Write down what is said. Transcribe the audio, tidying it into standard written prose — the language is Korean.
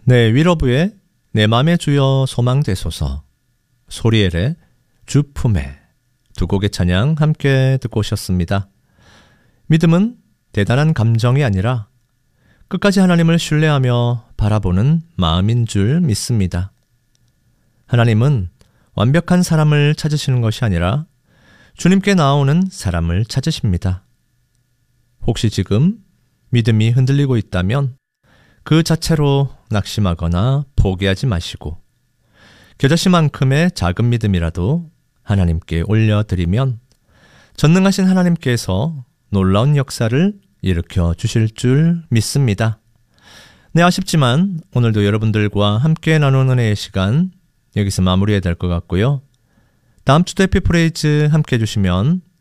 네, 위러브의 내 맘의 주여 소망되소서, 소리엘의 주품에 두 곡의 찬양 함께 듣고 오셨습니다. 믿음은 대단한 감정이 아니라 끝까지 하나님을 신뢰하며 바라보는 마음인 줄 믿습니다. 하나님은 완벽한 사람을 찾으시는 것이 아니라 주님께 나오는 사람을 찾으십니다. 혹시 지금 믿음이 흔들리고 있다면 그 자체로 낙심하거나 포기하지 마시고 겨자씨만큼의 작은 믿음이라도 하나님께 올려드리면 전능하신 하나님께서 놀라운 역사를 일으켜 주실 줄 믿습니다. 네, 아쉽지만 오늘도 여러분들과 함께 나누는 은혜의 시간 여기서 마무리해야 될 것 같고요. 다음 주도 해피프레이즈 함께 해주시면